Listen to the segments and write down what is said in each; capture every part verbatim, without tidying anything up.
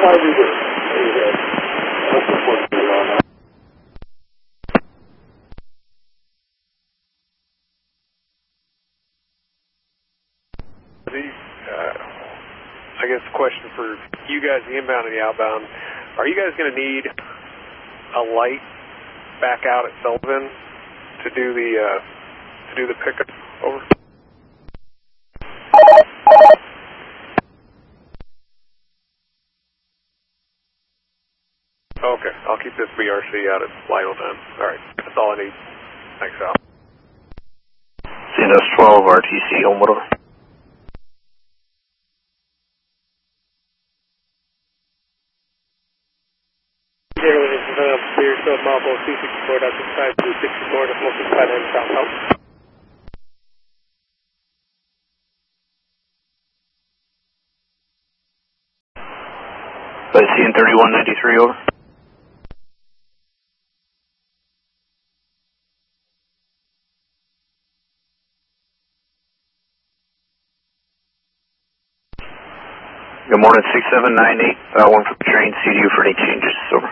Why we do? What's the point of on that? The, uh, I guess the question for you guys, the inbound and the outbound, are you guys going to need a light back out at Sullivan to do the uh, to do the pickup? Over. Okay, I'll keep this B R C out at Lytle then. All right, that's all I need. Thanks, Al. C N S twelve R T C, Homewood over. Marble C sixty-four, Doctor five two sixty-four, the floating pattern south. By C N thirty-one ninety-three, over. Good morning, six seven nine eight, uh, one for the train, C D U for any changes, over.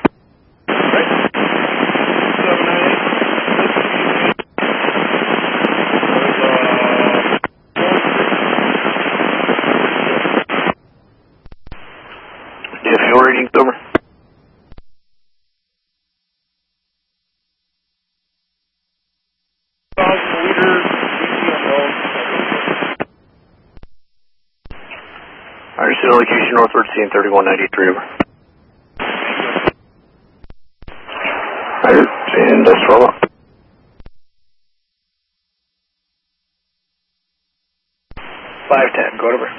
Fuel readings, over. Alright, so location northward, C N thirty-one ninety-three, over. Alright, C N twelve up. five ten, go over.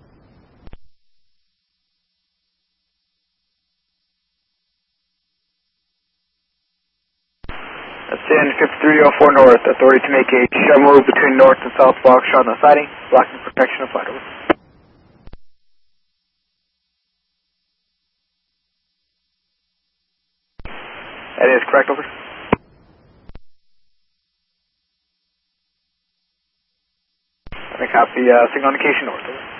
C N fifty-three oh four north, authority to make a shell move between north and south block shot on the siding, blocking protection of flight, over. That is correct, over. I copy, uh, signal indication north, over.